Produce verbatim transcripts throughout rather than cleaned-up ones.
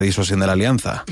disuasión de la alianza.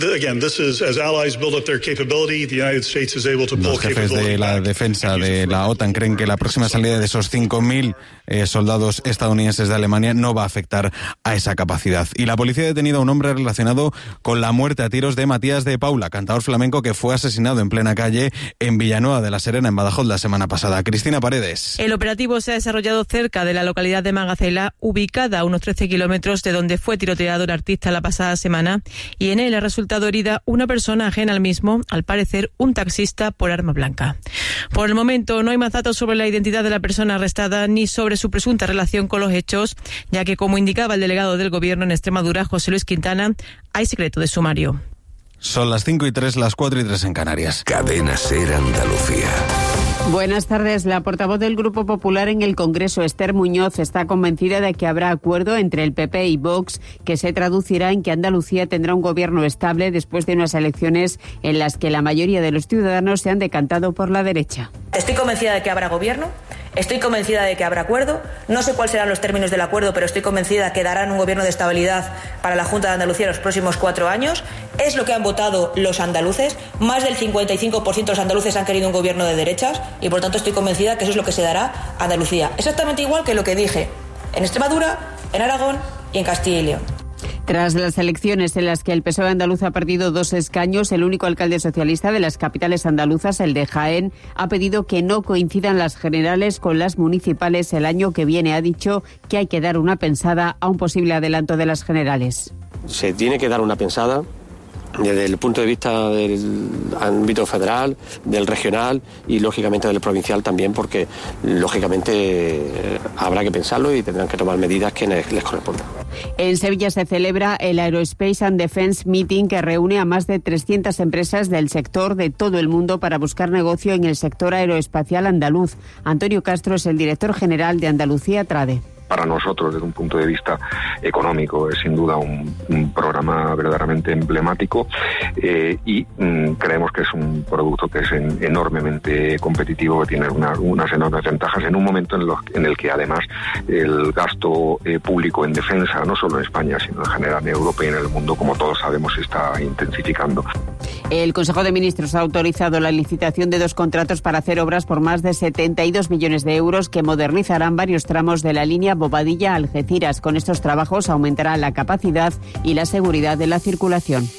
Los jefes de la defensa de la OTAN creen que la próxima salida de esos cinco mil eh, soldados estadounidenses de Alemania no va a afectar a esa capacidad. Y la policía ha detenido a un hombre relacionado con la muerte a tiros de Matías de Paula, cantador flamenco que fue asesinado en plena calle en Villanueva de la Serena, en Badajoz, la semana pasada. Cristina Paredes. El operativo se ha desarrollado cerca de la localidad de Magacela, ubicada a unos trece kilómetros de donde fue tiroteado el artista la pasada semana, y en él ha resultado herida una persona ajena al mismo, al parecer un taxista por arma blanca. Por el momento no hay más datos sobre la identidad de la persona arrestada ni sobre su presunta relación con los hechos, ya que, como indicaba el delegado del Gobierno en Extremadura, José Luis Quintana, hay secreto de sumario. Son las cinco y tres, las cuatro y tres en Canarias. Cadena SER Andalucía. Buenas tardes. La portavoz del Grupo Popular en el Congreso, Esther Muñoz, está convencida de que habrá acuerdo entre el P P y Vox, que se traducirá en que Andalucía tendrá un gobierno estable después de unas elecciones en las que la mayoría de los ciudadanos se han decantado por la derecha. Estoy convencida de que habrá gobierno. Estoy convencida de que habrá acuerdo. No sé cuáles serán los términos del acuerdo, pero estoy convencida que darán un gobierno de estabilidad para la Junta de Andalucía en los próximos cuatro años. Es lo que han votado los andaluces. Más del cincuenta y cinco por ciento de los andaluces han querido un gobierno de derechas y, por tanto, estoy convencida que eso es lo que se dará a Andalucía. Exactamente igual que lo que dije en Extremadura, en Aragón y en Castilla y León. Tras las elecciones en las que el P S O E andaluz ha perdido dos escaños, el único alcalde socialista de las capitales andaluzas, el de Jaén, ha pedido que no coincidan las generales con las municipales el año que viene. Ha dicho que hay que dar una pensada a un posible adelanto de las generales. Se tiene que dar una pensada desde el punto de vista del ámbito federal, del regional y lógicamente del provincial también, porque lógicamente eh, habrá que pensarlo y tendrán que tomar medidas que les, les correspondan. En Sevilla se celebra el Aerospace and Defense Meeting, que reúne a más de trescientas empresas del sector de todo el mundo para buscar negocio en el sector aeroespacial andaluz. Antonio Castro es el director general de Andalucía Trade. Para nosotros, desde un punto de vista económico, es sin duda un, un programa verdaderamente emblemático eh, y mm, creemos que es un producto que es en, enormemente competitivo, que tiene una, unas enormes ventajas en un momento en, los, en el que además el gasto eh, público en defensa, no solo en España, sino en general en Europa y en el mundo, como todos sabemos, se está intensificando. El Consejo de Ministros ha autorizado la licitación de dos contratos para hacer obras por más de setenta y dos millones de euros que modernizarán varios tramos de la línea Bobadilla-Algeciras. Con estos trabajos aumentará la capacidad y la seguridad de la circulación.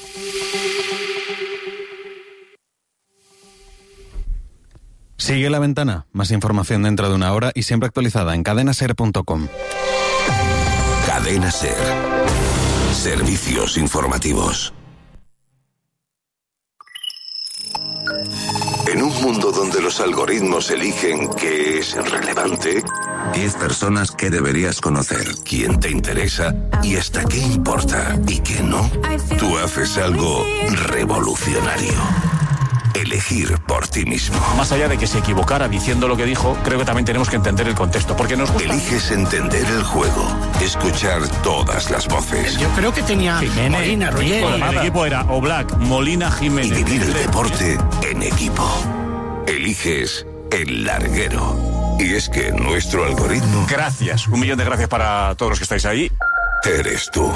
Sigue La Ventana. Más información dentro de una hora y siempre actualizada en cadena ser punto com. Cadena SER. Servicios informativos. En un mundo donde los algoritmos eligen qué es relevante, diez personas que deberías conocer, quién te interesa y hasta qué importa y qué no, tú haces algo revolucionario. Elegir por ti mismo. Más allá de que se equivocara diciendo lo que dijo, creo que también tenemos que entender el contexto, porque nos gusta. Eliges entender el juego, escuchar todas las voces. Yo creo que tenía Jiménez, Molina, Roger. Bueno, el equipo era Oblak, Molina, Jiménez. Y vivir el deporte en equipo. Eliges El Larguero. Y es que nuestro algoritmo... Gracias, un millón de gracias para todos los que estáis ahí. Eres tú.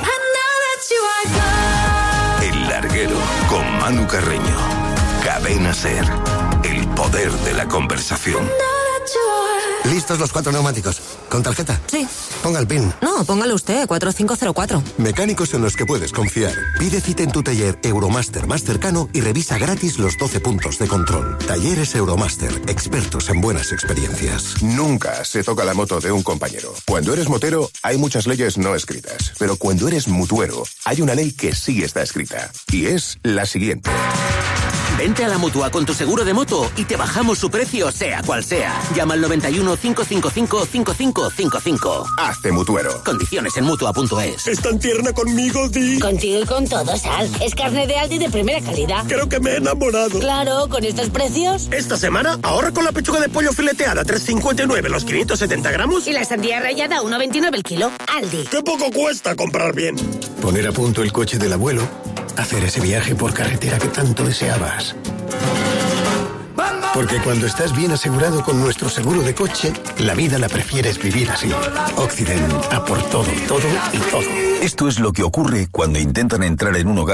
El Larguero, con Manu Carreño. Cadena SER, el poder de la conversación. ¿Listos los cuatro neumáticos? ¿Con tarjeta? Sí. Ponga el PIN. No, póngalo usted, cuatro cinco cero cuatro. Mecánicos en los que puedes confiar. Pide cita en tu taller Euromaster más cercano y revisa gratis los doce puntos de control. Talleres Euromaster, expertos en buenas experiencias. Nunca se toca la moto de un compañero. Cuando eres motero, hay muchas leyes no escritas. Pero cuando eres mutuero, hay una ley que sí está escrita. Y es la siguiente. Vente a la Mutua con tu seguro de moto y te bajamos su precio, sea cual sea. Llama al noventa y uno, cinco cinco cinco, cinco cinco cinco cinco. Hazte mutuero. Condiciones en Mutua punto es. ¿Es tan tierna conmigo, Di? Contigo y con todo, Sal. Es carne de Aldi de primera calidad. Creo que me he enamorado. Claro, con estos precios. Esta semana ahorra con la pechuga de pollo fileteada, tres cincuenta y nueve los quinientos setenta gramos. Y la sandía rallada, uno veintinueve el kilo. Aldi. ¡Qué poco cuesta comprar bien! Poner a punto el coche del abuelo. Hacer ese viaje por carretera que tanto deseabas. ¡Vamos! Porque cuando estás bien asegurado con nuestro seguro de coche, la vida la prefieres vivir así. Occident, a por todo, todo y todo. Esto es lo que ocurre cuando intentan entrar en un hogar